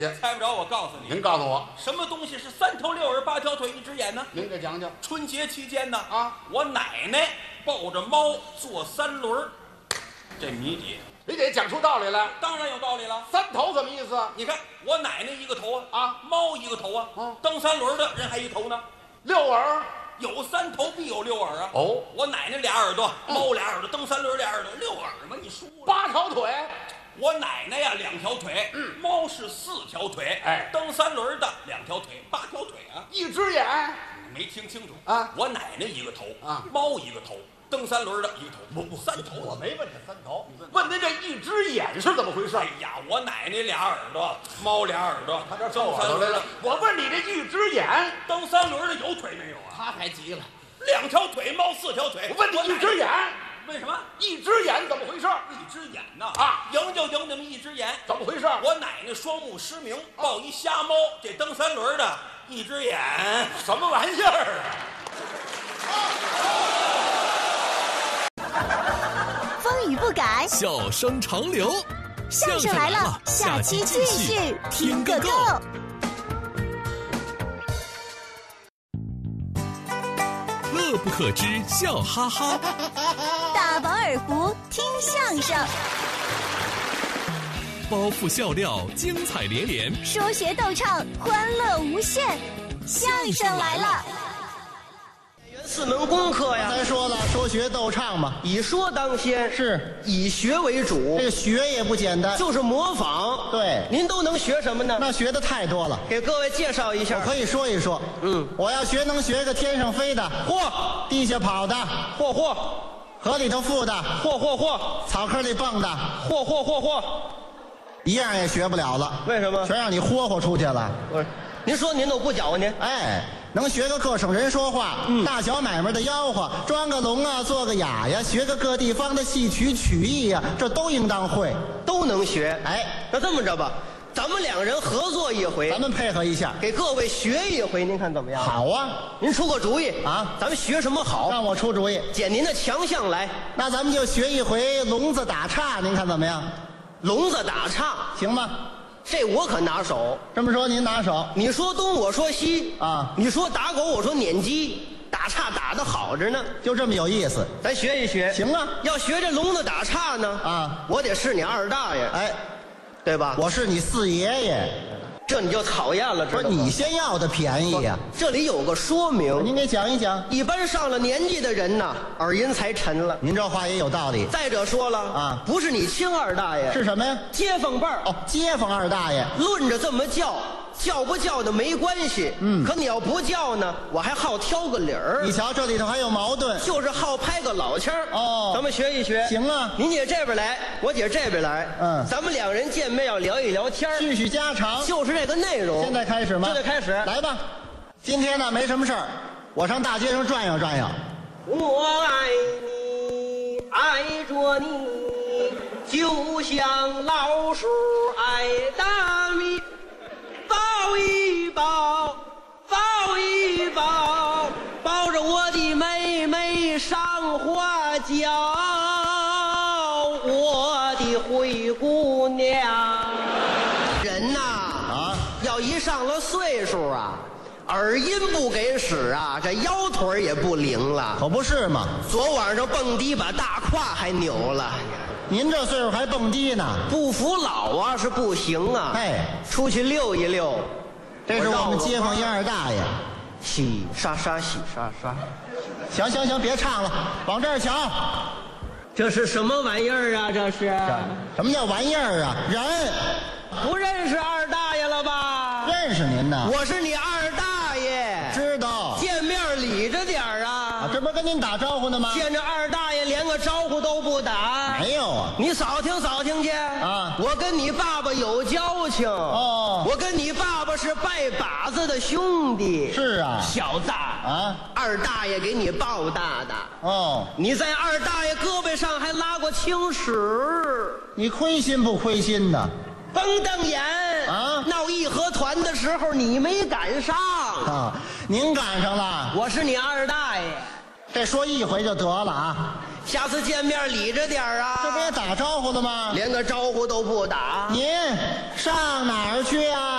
猜不着，我告诉你， 您告诉我， 什么东西是3头6耳8条腿1只眼呢？ 您给讲讲。 春节期间呢， 啊， 我奶奶抱着猫坐3轮，这谜底你得讲出道理来。 当然有道理了。 三头什么意思？ 你看，我奶奶一个头啊， 猫一个头啊，蹬3轮的人还一头呢。 6耳， 有3头必有6耳啊。 哦， 我奶奶俩耳朵，猫俩耳朵，蹬3轮俩耳朵，6耳嘛，你输了。 8条腿。 我奶奶呀2条腿，猫是4条腿， 哎， 蹬3轮的2条腿，8条腿啊 ，1只眼。 没听清楚啊！ 我奶奶一个头啊， 猫一个头，蹬3轮的一个头，不3头。 我没问他3头，问您这1只眼是怎么回事？ 哎呀，我奶奶俩耳朵，猫俩耳朵， 他这蹬3轮的。我问你这1只眼， 蹬3轮的有腿没有啊？ 他还急了 ，2条腿，猫4条腿。 我问你1只眼。 为什么 1只眼怎么回事 ？1只眼呐！ 啊， 赢就赢那么1只眼， 怎么回事？ 我奶奶双目失明，抱一瞎猫，这蹬3轮的1只眼， 什么玩意儿啊？风雨不改， 笑声长流。 相声来了，下期继续听个够。 乐不可支，笑哈哈。 大饱耳福，听相声。 包袱笑料，精彩连连。 说学逗唱，欢乐无限。相声来了。 4门功课呀， 咱说了，说学逗唱嘛， 以说当先， 是以学为主。 这个学也不简单， 就是模仿。 对， 您都能学什么呢？ 那学的太多了， 给各位介绍一下。 我可以说一说。我要学能学个天上飞的， 嚯； 地下跑的， 嚯； 河里头浮的， 嚯； 草坑里蹦的， 嚯。 一样也学不了了。 为什么？ 全让你豁出去了。 您说您都不搅和您？ 哎。 能学个各省人说话，大小买卖的吆喝，装个聋啊，做个哑呀，学个各地方的戏曲曲艺呀，这都应当会， 都能学。 哎， 那这么着吧，咱们2人合作一回， 咱们配合一下， 给各位学一回，您看怎么样？ 好啊， 您出个主意啊， 咱们学什么好？ 让我出主意， 捡您的强项来。 那咱们就学一回聋子打岔，您看怎么样？ 聋子打岔行吗？ 这我可拿手。 这么说您拿手， 你说东我说西啊， 你说打狗我说撵鸡，打岔打得好着呢， 就这么有意思。 咱学一学。 行啊， 要学这聋子打岔呢啊， 我得是你2大爷， 哎， 对吧？ 我是你4爷爷， 这你就讨厌了，知道吗？ 不是你先要的便宜呀。 这里有个说明， 您给讲一讲。 一般上了年纪的人呐，耳音才沉了。 您这话也有道理。 再者说了啊， 不是你亲2大爷， 是什么呀？ 街坊辈儿。 哦，街坊2大爷， 论着这么叫。 叫不叫的没关系，可你要不叫呢，我还好挑个理儿。 你瞧这里头还有矛盾， 就是好拍个老腔儿。 哦， 咱们学一学。 行啊， 您姐这边来，我姐这边来。咱们2人见面要聊一聊天， 叙叙家常， 就是这个内容。 现在开始吗？ 现在开始， 来吧。今天呢没什么事儿，我上大街上转悠转悠。 我爱你，爱着你，就像老鼠爱大米。 抱一抱，抱一抱，抱着我的妹妹上花轿，我的灰姑娘。人呐，要一上了岁数啊，耳音不给使啊，这腰腿也不灵了。 可不是嘛， 昨晚上蹦迪把大胯还扭了。 您这岁数还蹦迪呢？ 不服老啊是不行啊！ 哎， 出去溜一溜。 这是我们街坊1、2大爷。 洗刷刷，洗刷刷。 行，别唱了，往这儿瞧。 这是什么玩意儿啊？这是？ 什么叫玩意儿啊？人。 不认识2大爷了吧？ 认识您呢。 我是你2大爷。 知道。 见面理着点儿啊！ 这不是跟您打招呼呢吗？ 见着2大爷连个招呼都不打。 没有啊。 你扫听扫听去啊！ 我跟你爸爸有交情哦。 我跟你爸爸是拜把子的兄弟。 是啊。 小子啊 ，2大爷给你抱大的。 哦。 你在2大爷胳膊上还拉过青史。 你亏心不亏心呢？ 甭瞪眼啊！ 闹义和团的时候你没赶上啊，您赶上了。 我是你2大爷。 这说一回就得了啊！ 下次见面理着点啊！ 这不也打招呼了吗？ 连个招呼都不打。 您上哪儿去啊？